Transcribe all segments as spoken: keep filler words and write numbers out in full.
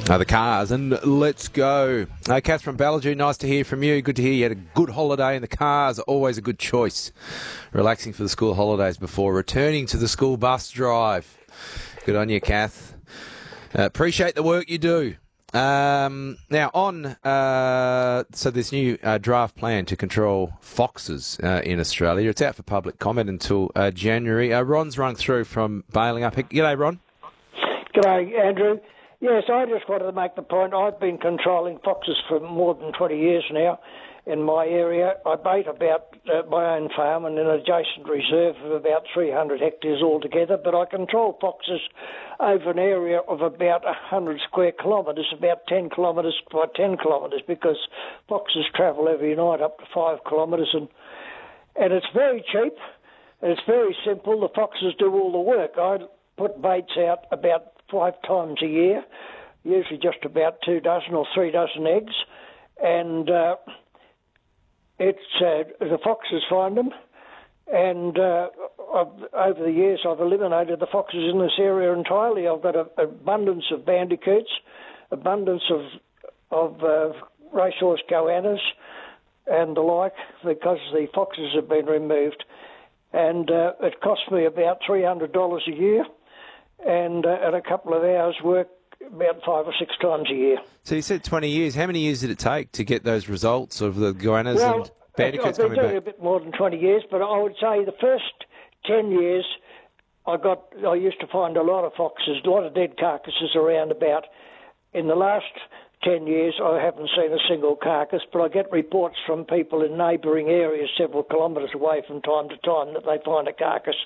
Uh, the cars, and let's go. Uh, Kath from Ballajoo, nice to hear from you. Good to hear you had a good holiday, and the cars are always a good choice. Relaxing for the school holidays before returning to the school bus drive. Good on you, Kath. Uh, appreciate the work you do. Um, now, on, uh, so this new uh, draft plan to control foxes uh, in Australia, it's out for public comment until uh, January. Uh, Ron's rung through from Bailing Up. G'day, Ron. G'day, Andrew. Yes, I just wanted to make the point. I've been controlling foxes for more than twenty years now in my area. I bait about uh, my own farm and an adjacent reserve of about three hundred hectares altogether, but I control foxes over an area of about one hundred square kilometres, about ten kilometres by ten kilometres, because foxes travel every night up to five kilometres, and, and it's very cheap, and it's very simple. The foxes do all the work. I put baits out about five times a year, usually just about two dozen or three dozen eggs, and uh, it's uh, the foxes find them, and uh, I've, over the years I've eliminated the foxes in this area entirely. I've got an abundance of bandicoots, abundance of of uh, racehorse goannas and the like, because the foxes have been removed, and uh, it costs me about three hundred dollars a year. And uh, at a couple of hours work about five or six times a year. So you said twenty years. How many years did it take to get those results of the goannas well, and bandicoots I've been coming doing back? a bit more than twenty years, but I would say the first ten years I got, I used to find a lot of foxes, a lot of dead carcasses around about. In the last ten years I haven't seen a single carcass, but I get reports from people in neighbouring areas several kilometres away from time to time that they find a carcass.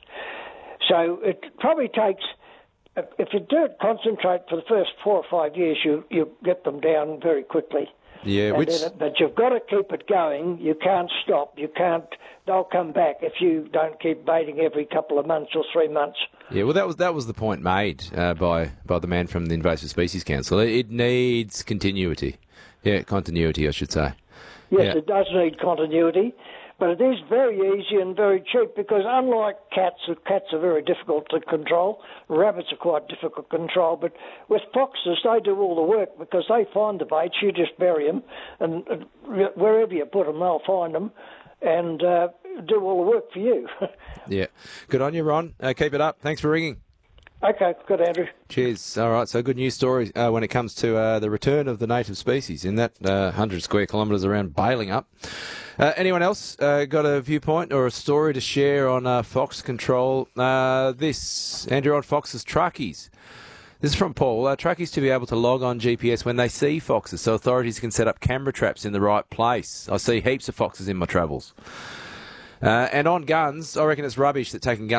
So it probably takes... If you do concentrate for the first four or five years, you, you get them down very quickly. Yeah, which... It, but you've got to keep it going. You can't stop. You can't. They'll come back if you don't keep baiting every couple of months or three months. Yeah, well, that was that was the point made uh, by by the man from the Invasive Species Council. It, it needs continuity. Yeah, continuity, I should say. Yes, yeah. It does need continuity. But it is very easy and very cheap, because unlike cats, cats are very difficult to control. Rabbits are quite difficult to control. But with foxes, they do all the work because they find the baits. You just bury them, and wherever you put them, they'll find them and uh, do all the work for you. Yeah. Good on you, Ron. Uh, keep it up. Thanks for ringing. Okay, good, Andrew. Cheers. All right, so good news story uh, when it comes to uh, the return of the native species in that uh, one hundred square kilometres around Bailing Up. Uh, anyone else uh, got a viewpoint or a story to share on uh, fox control? Uh, this, Andrew, on foxes, truckies. This is from Paul. Uh, truckies to be able to log on G P S when they see foxes, so authorities can set up camera traps in the right place. I see heaps of foxes in my travels. Uh, and on guns, I reckon it's rubbish that taking guns